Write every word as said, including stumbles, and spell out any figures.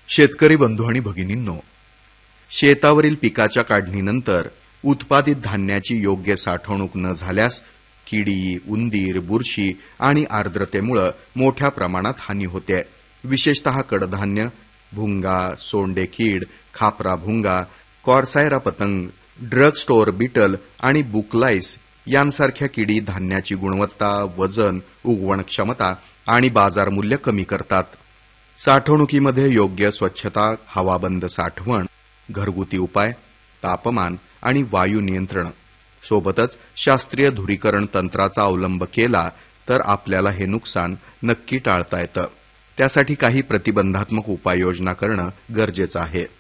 शेतकरी बंधू आणि भगिनींनो, शेतावरील पिकाच्या काढणीनंतर उत्पादित धान्याची योग्य साठवणूक न झाल्यास किडी, उंदीर, बुरशी आणि आर्द्रतेमुळे मोठ्या प्रमाणात हानी होते. विशेषतः कडधान्य, भुंगा, सोंडे कीड, खापरा भुंगा, कॉर्सायरा पतंग, ड्रग स्टोअर बीटल आणि बुकलाईस यांसारख्या किडी धान्याची गुणवत्ता, वजन, उगवण क्षमता आणि बाजारमूल्य कमी करतात. साठवणुकीमध्ये योग्य स्वच्छता, हवाबंद साठवण, घरगुती उपाय, तापमान आणि वायू नियंत्रण सोबतच शास्त्रीय धुरीकरण तंत्राचा अवलंब केला तर आपल्याला हे नुकसान नक्की टाळता येतं. त्यासाठी काही प्रतिबंधात्मक उपाययोजना करणं गरजेचं आहे.